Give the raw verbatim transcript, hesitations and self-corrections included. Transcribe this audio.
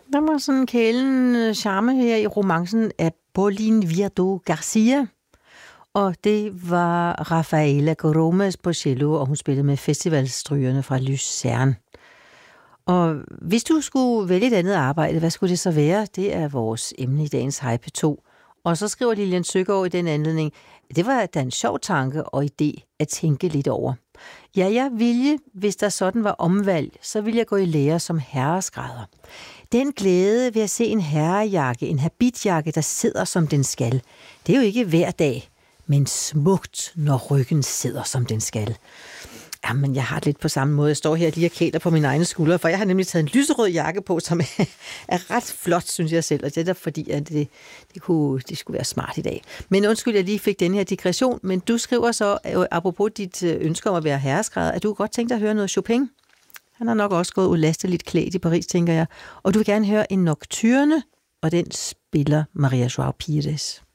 Der var sådan en kælen charme her i romancen af Pauline Viardot Garcia. Og det var Rafaela Gomez på cello, og hun spillede med festivalstrygerne fra Lucerne. Og hvis du skulle vælge et andet arbejde, hvad skulle det så være? Det er vores emne i dagens Hej P to. Og så skriver Lilian Søgaard i den anledning, det var da en sjov tanke og idé at tænke lidt over. Ja, jeg ville, hvis der sådan var omvalg, så ville jeg gå i lære som herreskrædder. Den glæde ved at se en herrejakke, en habitjakke, der sidder som den skal, det er jo ikke hver dag, men smukt, når ryggen sidder som den skal. Jamen, jeg har det lidt på samme måde. Jeg står her lige og kæler på mine egne skuldre, for jeg har nemlig taget en lyserød jakke på, som er, er ret flot, synes jeg selv. Og det er der, fordi at det, det, kunne, det skulle være smart i dag. Men undskyld, jeg lige fik den her digression. Men du skriver så, apropos dit ønske om at være herreskrædder, at du godt tænkte at høre noget Chopin. Han har nok også gået ulasteligt klædt i Paris, tænker jeg. Og du vil gerne høre en nocturne, og den spiller Maria Joao Pires.